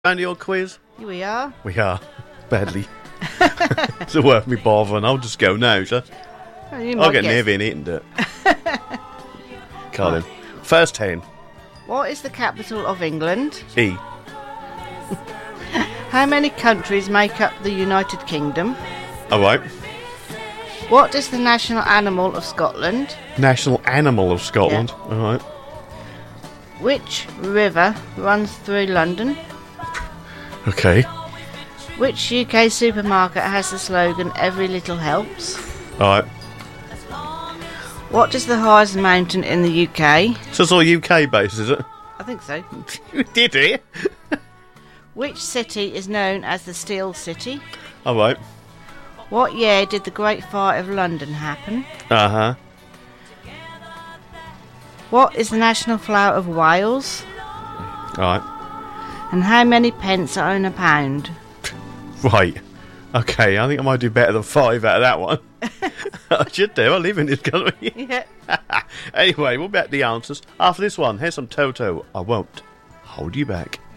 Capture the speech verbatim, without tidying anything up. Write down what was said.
Found your quiz? Here we are. We are. Badly. It's worth me bothering. I'll just go now, shall Oh, I? you I'll might get guess. near and eating it. Colin. First ten. What is the capital of England? E. How many countries make up the United Kingdom? Alright. What is the national animal of Scotland? National animal of Scotland. Alright. Which river runs through London? Okay. Which U K supermarket has the slogan "Every little helps"? Alright. What is the highest mountain in the U K? So it's all U K based, is it? I think so. You did it? Which city is known as the Steel City? Alright. What year did the Great Fire of London happen? Uh huh. What is the national flower of Wales? Alright. And how many pence are in a pound? Right. Okay, I think I might do better than five out of that one. I should do. I live in this country. Yeah. Anyway, we'll bet the answers after this one. Here's some Toto. I won't hold you back.